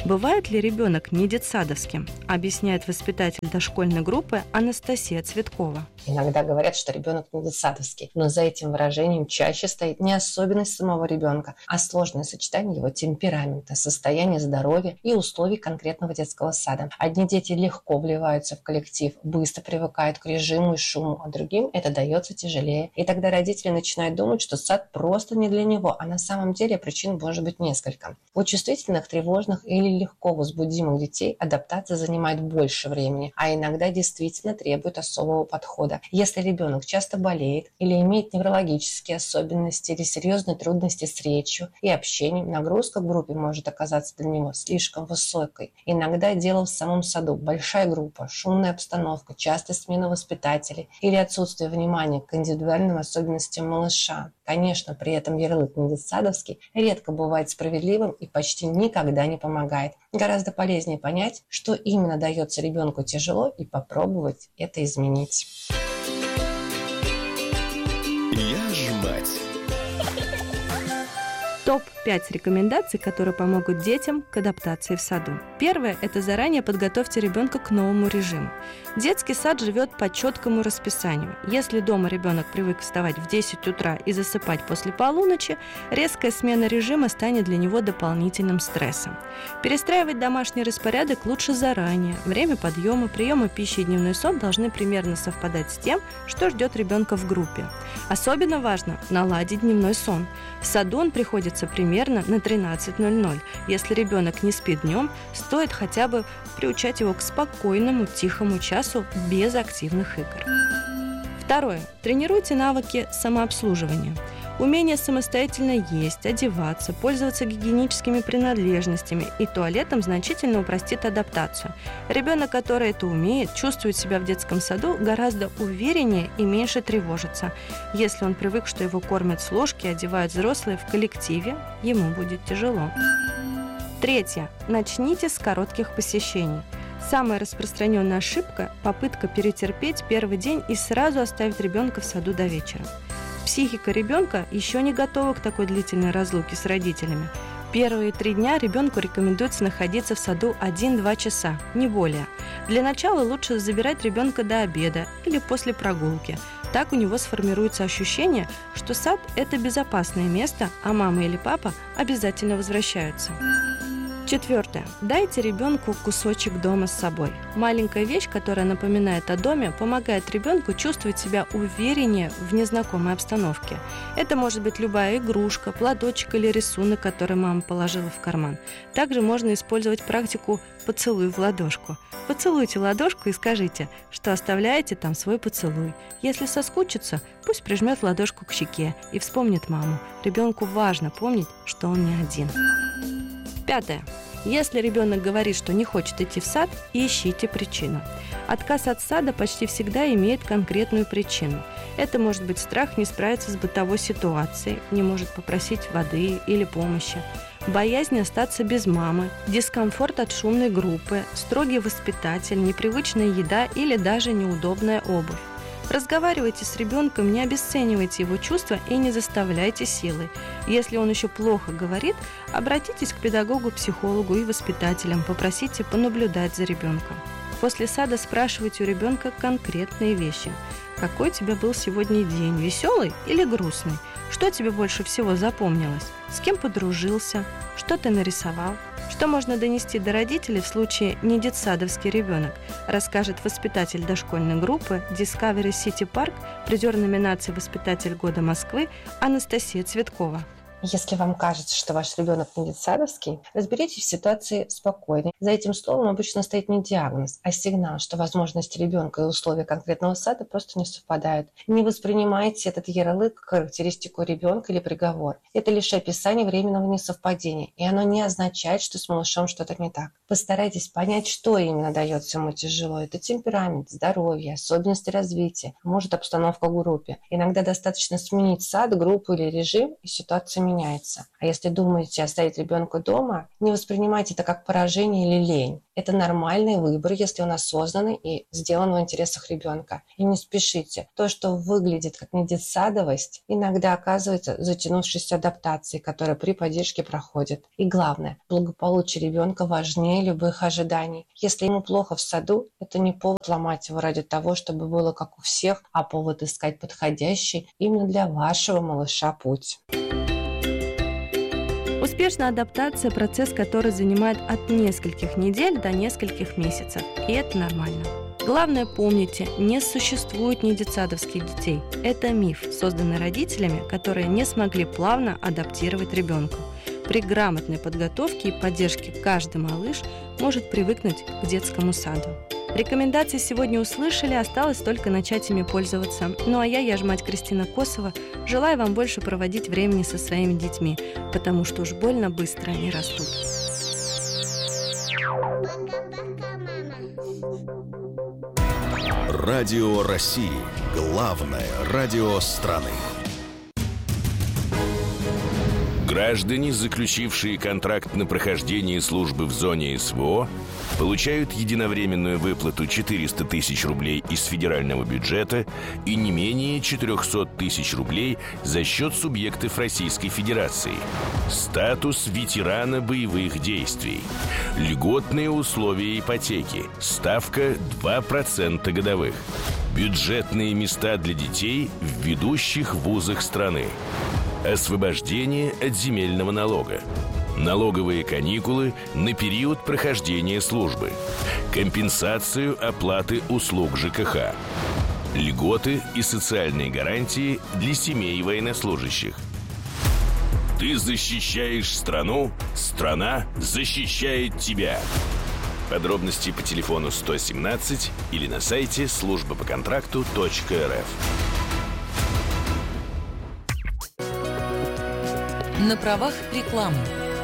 Бывает ли ребенок не детсадовским, объясняет воспитатель дошкольной группы Анастасия Цветкова. Иногда говорят, что ребенок не детсадовский, но за этим выражением чаще стоит не особенность самого ребенка, а сложное сочетание его темперамента, состояния здоровья и условий конкретного детского сада. Одни дети легко вливаются в коллектив, быстро привыкают к режиму и шуму, а другим это дается тяжелее. И тогда родители начинают думать, что сад просто не для него, а на самом деле причин может быть несколько. У чувствительных, тревожных или легко возбудимых детей адаптация занимает больше времени, а иногда действительно требует особого подхода. Если ребенок часто болеет или имеет неврологические особенности или серьезные трудности с речью и общением, нагрузка в группе может оказаться для него слишком высокой. Иногда дело в самом саду. Большая группа, шумная обстановка, частая смена воспитателей или отсутствие внимания к индивидуальным особенностям малыша. Конечно, при этом ярлык не детсадовский редко бывает справедливым и почти никогда не помогает. Гораздо полезнее понять, что именно дается ребенку тяжело, и попробовать это изменить. Я ж мать. топ пять рекомендаций, которые помогут детям к адаптации в саду. Первое – это заранее подготовьте ребенка к новому режиму. Детский сад живет по четкому расписанию. Если дома ребенок привык вставать в десять утра и засыпать после полуночи, резкая смена режима станет для него дополнительным стрессом. Перестраивать домашний распорядок лучше заранее. Время подъема, приема пищи и дневной сон должны примерно совпадать с тем, что ждет ребенка в группе. Особенно важно наладить дневной сон. В саду он приходится примерно на тринадцать ноль ноль. Если ребенок не спит днем, стоит хотя бы приучать его к спокойному, тихому часу без активных игр. Второе. Тренируйте навыки самообслуживания. Умение самостоятельно есть, одеваться, пользоваться гигиеническими принадлежностями и туалетом значительно упростит адаптацию. Ребенок, который это умеет, чувствует себя в детском саду гораздо увереннее и меньше тревожится. Если он привык, что его кормят с ложки, одевают взрослые в коллективе, ему будет тяжело. Третье. Начните с коротких посещений. Самая распространенная ошибка – попытка перетерпеть первый день и сразу оставить ребенка в саду до вечера. Психика ребенка еще не готова к такой длительной разлуке с родителями. Первые три дня ребенку рекомендуется находиться в саду один-два часа, не более. Для начала лучше забирать ребенка до обеда или после прогулки. Так у него сформируется ощущение, что сад – это безопасное место, а мама или папа обязательно возвращаются. Четвертое. Дайте ребенку кусочек дома с собой. Маленькая вещь, которая напоминает о доме, помогает ребенку чувствовать себя увереннее в незнакомой обстановке. Это может быть любая игрушка, платочек или рисунок, который мама положила в карман. Также можно использовать практику «поцелуй в ладошку». Поцелуйте ладошку и скажите, что оставляете там свой поцелуй. Если соскучится, пусть прижмет ладошку к щеке и вспомнит маму. Ребенку важно помнить, что он не один. Пятое. Если ребенок говорит, что не хочет идти в сад, ищите причину. Отказ от сада почти всегда имеет конкретную причину. Это может быть страх не справиться с бытовой ситуацией, не может попросить воды или помощи, боязнь остаться без мамы, дискомфорт от шумной группы, строгий воспитатель, непривычная еда или даже неудобная обувь. Разговаривайте с ребенком, не обесценивайте его чувства и не заставляйте силой. Если он еще плохо говорит, обратитесь к педагогу, психологу и воспитателям, попросите понаблюдать за ребенком. После сада спрашивайте у ребенка конкретные вещи. Какой у тебя был сегодня день, веселый или грустный? Что тебе больше всего запомнилось? С кем подружился? Что ты нарисовал? Что можно донести до родителей в случае не детсадовский ребенок, расскажет воспитатель дошкольной группы Discovery City Park, призер номинации «Воспитатель года Москвы» Анастасия Цветкова. Если вам кажется, что ваш ребенок не детсадовский, разберитесь в ситуации спокойно. За этим словом обычно стоит не диагноз, а сигнал, что возможности ребенка и условия конкретного сада просто не совпадают. Не воспринимайте этот ярлык как характеристику ребенка или приговор. Это лишь описание временного несовпадения, и оно не означает, что с малышом что-то не так. Постарайтесь понять, что именно дается ему тяжело. Это темперамент, здоровье, особенности развития, может обстановка в группе. Иногда достаточно сменить сад, группу или режим, и ситуация меняется. меняется. А если думаете оставить ребенка дома, не воспринимайте это как поражение или лень. Это нормальный выбор, если он осознанный и сделан в интересах ребенка. И не спешите. То, что выглядит как недетсадовость, иногда оказывается затянувшейся адаптацией, которая при поддержке проходит. И главное, благополучие ребенка важнее любых ожиданий. Если ему плохо в саду, это не повод ломать его ради того, чтобы было как у всех, а повод искать подходящий именно для вашего малыша путь. Успешная адаптация – процесс, который занимает от нескольких недель до нескольких месяцев. И это нормально. Главное, помните, не существует недетсадовских детей. Это миф, созданный родителями, которые не смогли плавно адаптировать ребенка. При грамотной подготовке и поддержке каждый малыш может привыкнуть к детскому саду. Рекомендации сегодня услышали, осталось только начать ими пользоваться. Ну а я, я же мать Кристина Косова, желаю вам больше проводить времени со своими детьми, потому что уж больно быстро они растут. Радио России. Главное радио страны. Граждане, заключившие контракт на прохождение службы в зоне СВО, получают единовременную выплату четыреста тысяч рублей из федерального бюджета и не менее четыреста тысяч рублей за счет субъектов Российской Федерации. Статус ветерана боевых действий. Льготные условия ипотеки. Ставка два процента годовых. Бюджетные места для детей в ведущих вузах страны. Освобождение от земельного налога. Налоговые каникулы на период прохождения службы. Компенсацию оплаты услуг ЖКХ. Льготы и социальные гарантии для семей военнослужащих. Ты защищаешь страну, страна защищает тебя. Подробности по телефону сто семнадцать или на сайте служба по контракту точка эр эф. На правах рекламы.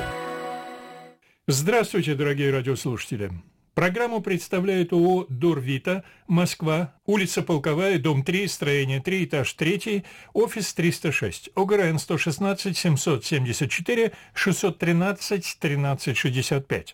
Здравствуйте, дорогие радиослушатели. Программу представляет ООО «Дорвита», Москва, улица Полковая, дом три, строение три, этаж три, офис триста шесть, ОГРН сто шестнадцать семьсот семьдесят четыре шестьсот тринадцать тринадцать шестьдесят пять.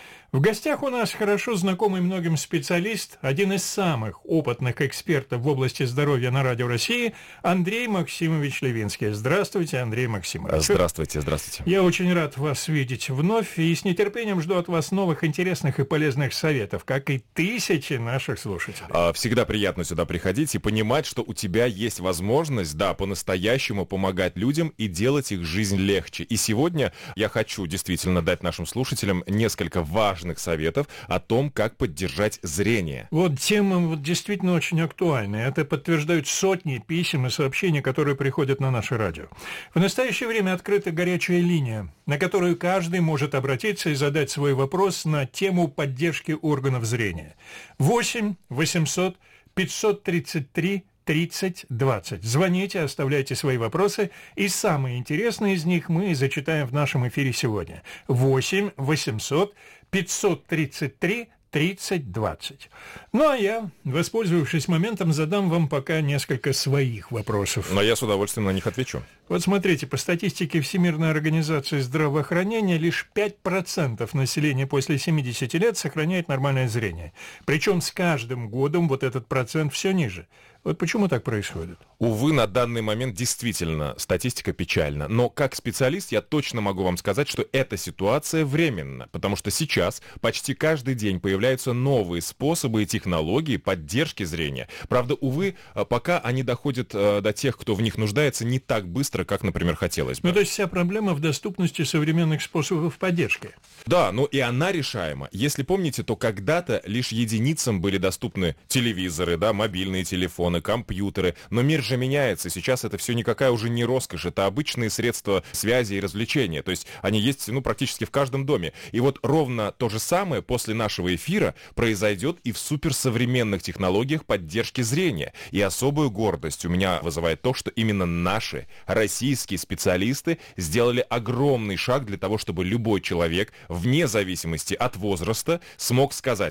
В гостях у нас хорошо знакомый многим специалист, один из самых опытных экспертов в области здоровья на Радио России, Андрей Максимович Левинский. Здравствуйте, Андрей Максимович. Здравствуйте, здравствуйте. Я очень рад вас видеть вновь и с нетерпением жду от вас новых интересных и полезных советов, как и тысячи наших слушателей. Всегда приятно сюда приходить и понимать, что у тебя есть возможность, да, по-настоящему помогать людям и делать их жизнь легче. И сегодня я хочу действительно дать нашим слушателям несколько важных советов о том, как поддержать зрение. Вот тема вот действительно очень актуальная. Это подтверждают сотни писем и сообщений, которые приходят на наше радио. В настоящее время открыта горячая линия, на которую каждый может обратиться и задать свой вопрос на тему поддержки органов зрения. восемь восемьсот пятьсот тридцать три тридцать двадцать. Звоните, оставляйте свои вопросы, и самые интересные из них мы зачитаем в нашем эфире сегодня. восемь восемьсот пятьсот тридцать три тридцать двадцать. Ну, а я, воспользовавшись моментом, задам вам пока несколько своих вопросов. Но я с удовольствием на них отвечу. Вот смотрите, по статистике Всемирной организации здравоохранения, лишь пять процентов населения после семидесяти лет сохраняет нормальное зрение. Причем с каждым годом вот этот процент все ниже. Вот почему так происходит? Увы, на данный момент действительно статистика печальна. Но как специалист я точно могу вам сказать, что эта ситуация временна. Потому что сейчас почти каждый день появляются новые способы и технологии поддержки зрения. Правда, увы, пока они доходят до тех, кто в них нуждается, не так быстро, как, например, хотелось бы. Ну, то есть вся проблема в доступности современных способов поддержки. Да, но и она решаема. Если помните, то когда-то лишь единицам были доступны телевизоры, да, мобильные телефоны, компьютеры. Но мир же меняется. Сейчас это все никакая уже не роскошь. Это обычные средства связи и развлечения. То есть они есть, ну, практически в каждом доме. И вот ровно то же самое после нашего эфира произойдет и в суперсовременных технологиях поддержки зрения. И особую гордость у меня вызывает то, что именно наши российские специалисты сделали огромный шаг для того, чтобы любой человек, вне зависимости от возраста, смог сказать: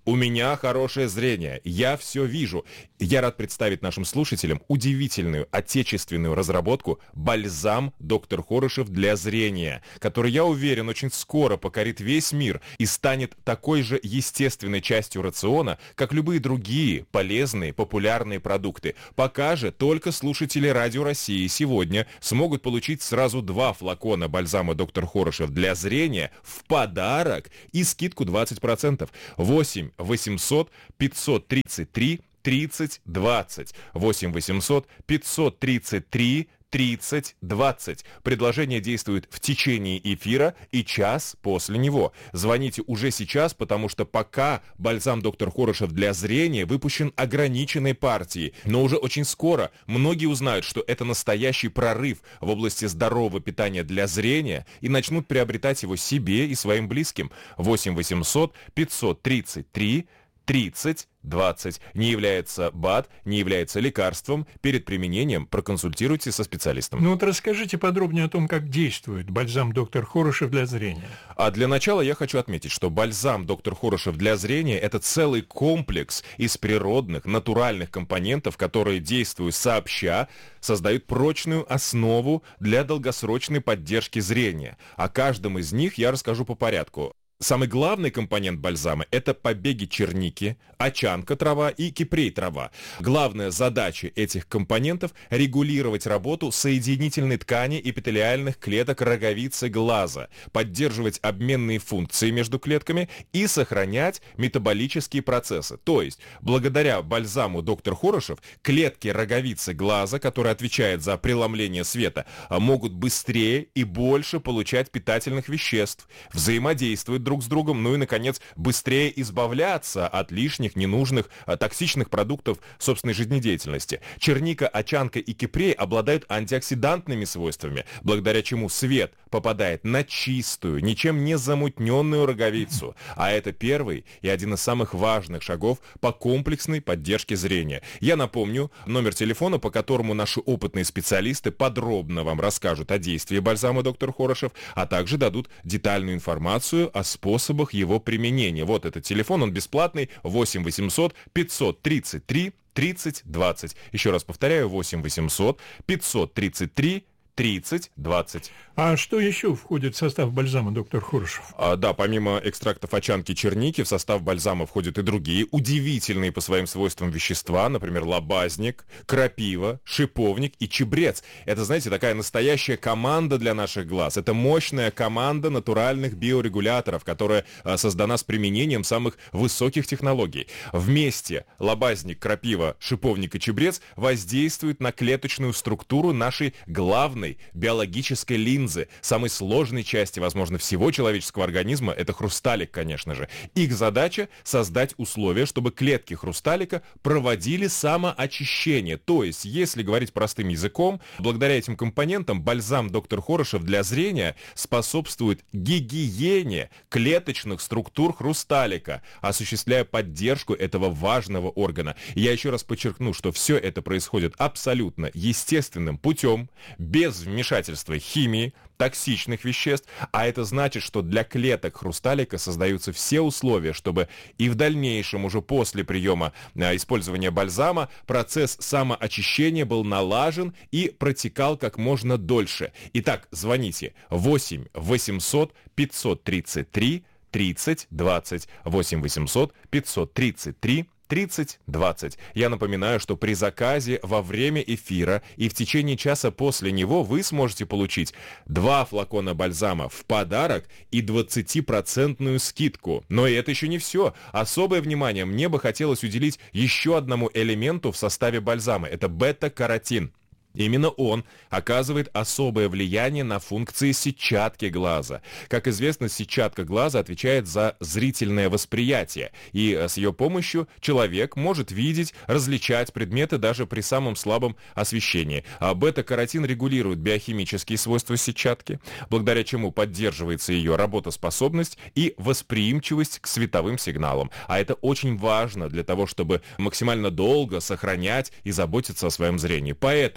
У меня хорошее зрение, я все вижу. Я рад представить нашим слушателям удивительную отечественную разработку «Бальзам доктор Хорошев для зрения», который, я уверен, очень скоро покорит весь мир и станет такой же естественной частью рациона, как любые другие полезные, популярные продукты. Пока же только слушатели Радио России сегодня смогут получить сразу два флакона бальзама доктор Хорошев для зрения в подарок и скидку двадцать процентов. восемь восемьсот пятьсот тридцать три тридцать двадцать. восемь восемьсот пятьсот тридцать три тридцать двадцать. Предложение действует в течение эфира и час после него. Звоните уже сейчас, потому что пока бальзам доктор Хорошев для зрения выпущен ограниченной партией. Но уже очень скоро многие узнают, что это настоящий прорыв в области здорового питания для зрения и начнут приобретать его себе и своим близким. восемь восемьсот пятьсот тридцать три тридцать двадцать. Не является БАД, не является лекарством. Перед применением проконсультируйтесь со специалистом. Ну вот расскажите подробнее о том, как действует бальзам доктор Хорошев для зрения. А для начала я хочу отметить, что бальзам доктор Хорошев для зрения – это целый комплекс из природных, натуральных компонентов, которые, действуя сообща, создают прочную основу для долгосрочной поддержки зрения. О каждом из них я расскажу по порядку. Самый главный компонент бальзама – это побеги черники, очанка трава и кипрей трава. Главная задача этих компонентов – регулировать работу соединительной ткани эпителиальных клеток роговицы глаза, поддерживать обменные функции между клетками и сохранять метаболические процессы. То есть, благодаря бальзаму доктор Хорошев, клетки роговицы глаза, которые отвечают за преломление света, могут быстрее и больше получать питательных веществ, взаимодействовать друг с другом, ну и, наконец, быстрее избавляться от лишних, ненужных, токсичных продуктов собственной жизнедеятельности. Черника, очанка и кипрей обладают антиоксидантными свойствами, благодаря чему свет попадает на чистую, ничем не замутненную роговицу. А это первый и один из самых важных шагов по комплексной поддержке зрения. Я напомню номер телефона, по которому наши опытные специалисты подробно вам расскажут о действии бальзама доктор Хорошев, а также дадут детальную информацию о способах его применения. Вот этот телефон, он бесплатный, восемь восемьсот пятьсот тридцать три тридцать двадцать. Еще раз повторяю, восемь восемьсот пятьсот тридцать три тридцать двадцать. А что еще входит в состав бальзама доктор Хорошев? А, да, помимо экстрактов очанки черники, в состав бальзама входят и другие удивительные по своим свойствам вещества, например, лобазник, крапива, шиповник и чебрец. Это, знаете, такая настоящая команда для наших глаз. Это мощная команда натуральных биорегуляторов, которая а, создана с применением самых высоких технологий. Вместе лобазник, крапива, шиповник и чебрец воздействуют на клеточную структуру нашей главной биологической линзы, самой сложной части, возможно, всего человеческого организма, это хрусталик, конечно же. Их задача — создать условия, чтобы клетки хрусталика проводили самоочищение. То есть, если говорить простым языком, благодаря этим компонентам бальзам доктор Хорошев для зрения способствует гигиене клеточных структур хрусталика, осуществляя поддержку этого важного органа. Я еще раз подчеркну, что все это происходит абсолютно естественным путем, без вмешательства химии, токсичных веществ, а это значит, что для клеток хрусталика создаются все условия, чтобы и в дальнейшем, уже после приема а, использования бальзама, процесс самоочищения был налажен и протекал как можно дольше. Итак, звоните восемь восемьсот пятьсот тридцать три тридцать двадцать, восемь восемьсот пятьсот тридцать три тридцать двадцать. Я напоминаю, что при заказе во время эфира и в течение часа после него вы сможете получить два флакона бальзама в подарок и двадцатипроцентную скидку. Но и это еще не все. Особое внимание мне бы хотелось уделить еще одному элементу в составе бальзама. Это бета-каротин. Именно он оказывает особое влияние на функции сетчатки глаза. Как известно, сетчатка глаза отвечает за зрительное восприятие, и с ее помощью человек может видеть, различать предметы даже при самом слабом освещении. А бета-каротин регулирует биохимические свойства сетчатки, благодаря чему поддерживается ее работоспособность и восприимчивость к световым сигналам. А это очень важно для того, чтобы максимально долго сохранять и заботиться о своем зрении. Поэтому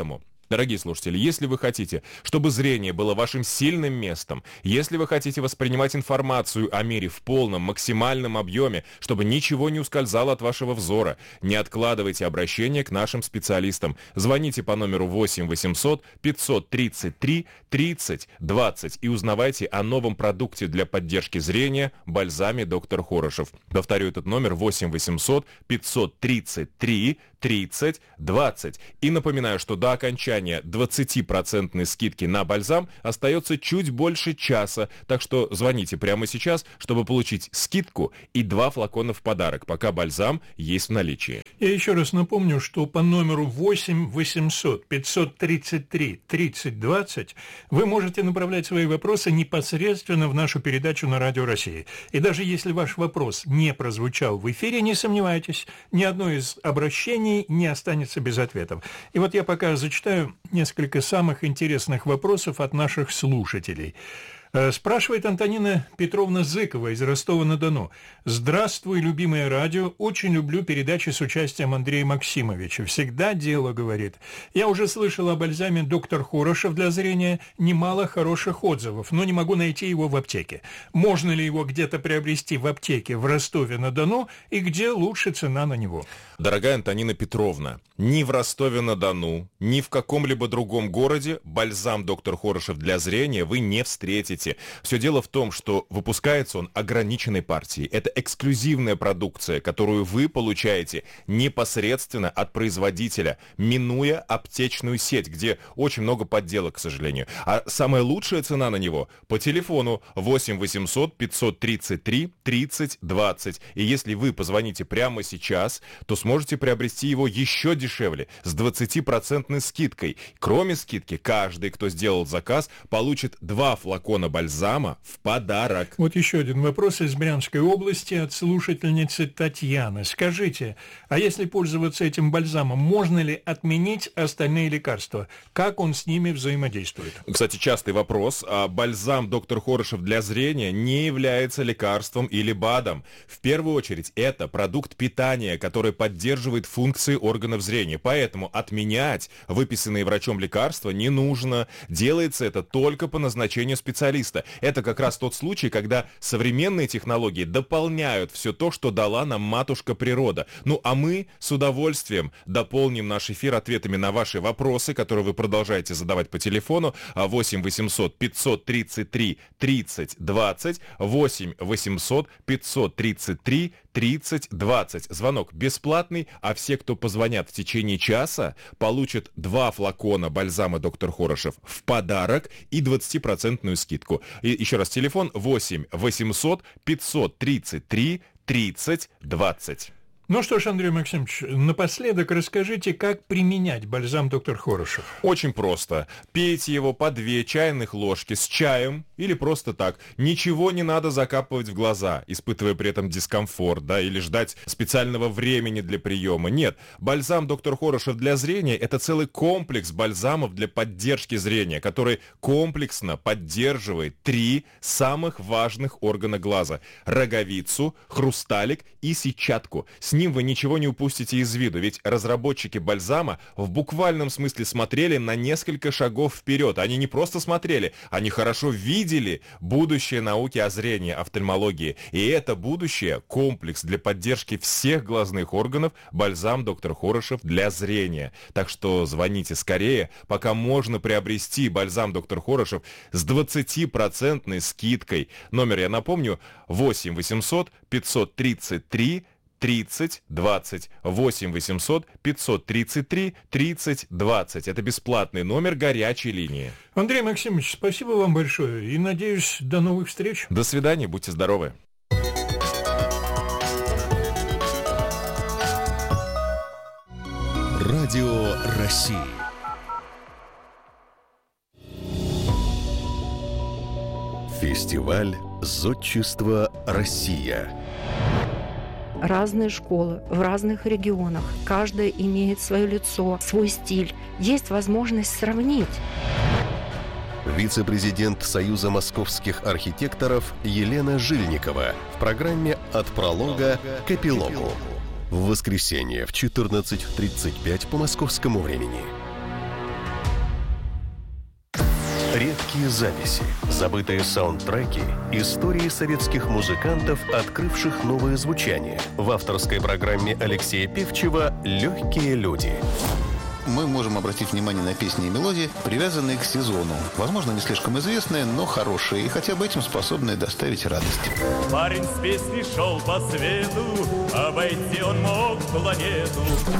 Дорогие слушатели, если вы хотите, чтобы зрение было вашим сильным местом, если вы хотите воспринимать информацию о мире в полном, максимальном объеме, чтобы ничего не ускользало от вашего взора, не откладывайте обращение к нашим специалистам. Звоните по номеру восемь восемьсот пятьсот тридцать три тридцать двадцать и узнавайте о новом продукте для поддержки зрения «Бальзаме доктор Хорошев». Повторю этот номер восемь восемьсот пятьсот тридцать три тридцать двадцать. И напоминаю, что до окончания двадцатипроцентной скидки на бальзам остается чуть больше часа, так что звоните прямо сейчас, чтобы получить скидку и два флакона в подарок, пока бальзам есть в наличии. Я еще раз напомню, что по номеру восемь восемьсот пятьсот тридцать три тридцать двадцать вы можете направлять свои вопросы непосредственно в нашу передачу на Радио России. И даже если ваш вопрос не прозвучал в эфире, не сомневайтесь, ни одно из обращений не останется без ответов. И вот я пока зачитаю несколько самых интересных вопросов от наших слушателей. Спрашивает Антонина Петровна Зыкова из Ростова-на-Дону. «Здравствуй, любимое радио. Очень люблю передачи с участием Андрея Максимовича. Всегда дело, — говорит. Я уже слышал о бальзаме доктор Хорошев для зрения. Немало хороших отзывов, но не могу найти его в аптеке. Можно ли его где-то приобрести в аптеке в Ростове-на-Дону и где лучше цена на него?» Дорогая Антонина Петровна, ни в Ростове-на-Дону, ни в каком-либо другом городе бальзам доктор Хорошев для зрения вы не встретите. Все дело в том, что выпускается он ограниченной партией. Это эксклюзивная продукция, которую вы получаете непосредственно от производителя, минуя аптечную сеть, где очень много подделок, к сожалению. А самая лучшая цена на него по телефону восемь восемьсот пятьсот тридцать три тридцать двадцать. И если вы позвоните прямо сейчас, то сможете приобрести его еще дешевле, с двадцатипроцентной скидкой. Кроме скидки, каждый, кто сделал заказ, получит два флакона бальзама в подарок. Вот еще один вопрос из Брянской области от слушательницы Татьяны. Скажите, а если пользоваться этим бальзамом, можно ли отменить остальные лекарства? Как он с ними взаимодействует? Кстати, частый вопрос. А бальзам доктор Хорошев для зрения не является лекарством или БАДом. В первую очередь, это продукт питания, который поддерживает функции органов зрения. Поэтому отменять выписанные врачом лекарства не нужно. Делается это только по назначению специалиста. Это как раз тот случай, когда современные технологии дополняют все то, что дала нам матушка природа. Ну а мы с удовольствием дополним наш эфир ответами на ваши вопросы, которые вы продолжаете задавать по телефону восемь восемьсот пятьсот тридцать три тридцать двадцать, восемь восемьсот пятьсот тридцать три тридцать двадцать. Звонок бесплатный, а все, кто позвонят в течение часа, получат два флакона бальзама доктор Хорошев в подарок и двадцатипроцентную скидку. И еще раз, телефон восемь восемьсот пятьсот тридцать три тридцать двадцать. Ну что ж, Андрей Максимович, напоследок расскажите, как применять бальзам доктор Хорошев. Очень просто. Пейте его по две чайных ложки с чаем или просто так. Ничего не надо закапывать в глаза, испытывая при этом дискомфорт, да, или ждать специального времени для приема. Нет, бальзам доктор Хорошев для зрения – это целый комплекс бальзамов для поддержки зрения, который комплексно поддерживает три самых важных органа глаза – роговицу, хрусталик и сетчатку. С ним вы ничего не упустите из виду, ведь разработчики бальзама в буквальном смысле смотрели на несколько шагов вперед. Они не просто смотрели, они хорошо видели будущее науки о зрении, офтальмологии. И это будущее – комплекс для поддержки всех глазных органов бальзам доктор Хорошев для зрения. Так что звоните скорее, пока можно приобрести бальзам доктор Хорошев с двадцатипроцентной скидкой. Номер, я напомню, восемь восемьсот пятьсот тридцать три тридцать двадцать, восемь восемьсот пятьсот тридцать три тридцать двадцать. Это бесплатный номер горячей линии. Андрей Максимович, спасибо вам большое и, надеюсь, до новых встреч. До свидания, будьте здоровы. Радио России. Фестиваль «Зодчество Россия». Разные школы в разных регионах. Каждая имеет свое лицо, свой стиль. Есть возможность сравнить. Вице-президент Союза московских архитекторов Елена Жильникова в программе «От пролога к эпилогу». В воскресенье в четырнадцать тридцать пять по московскому времени. Редкие записи, забытые саундтреки, истории советских музыкантов, открывших новое звучание. В авторской программе Алексея Певчева «Легкие люди». Мы можем обратить внимание на песни и мелодии, привязанные к сезону. Возможно, не слишком известные, но хорошие, и хотя бы этим способные доставить радость. Парень с песней шел по свету, обойти он мог планету.